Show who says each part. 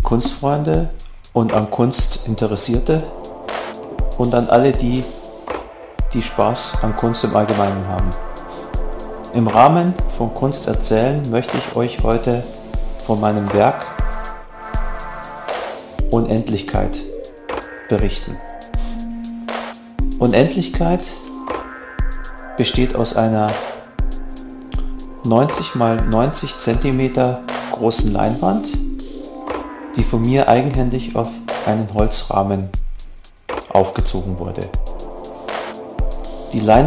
Speaker 1: Kunstfreunde und an Kunst Interessierte und an alle die, die Spaß an Kunst im Allgemeinen haben. Im Rahmen von Kunst erzählen möchte ich euch heute von meinem Werk Unendlichkeit berichten. Unendlichkeit besteht aus einer 90 x 90 cm großen Leinwand, die von mir eigenhändig auf einen Holzrahmen aufgezogen wurde. Die Leinwand